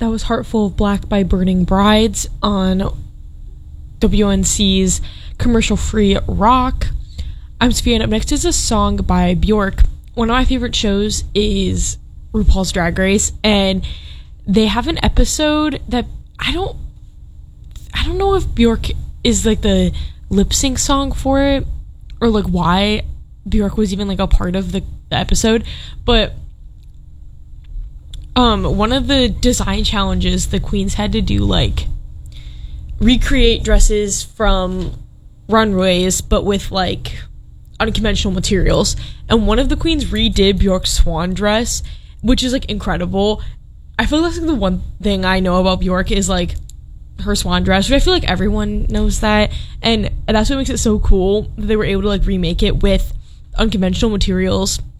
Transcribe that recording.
That was Heart Full of Black by Burning Brides on WNC's commercial-free rock. I'm Sophia, and up next is a song by Bjork. One of my favorite shows is RuPaul's Drag Race, and they have an episode that I don't know if Bjork is like the lip sync song for it, or like why Bjork was even like a part of the episode, but one of the design challenges the queens had to do, like, recreate dresses from runways but with like unconventional materials, and one of the queens redid Bjork's swan dress, which is like incredible. I feel like that's like the one thing I know about Bjork is like her swan dress, but I feel like everyone knows that, and that's what makes it so cool that they were able to like remake it with unconventional materials.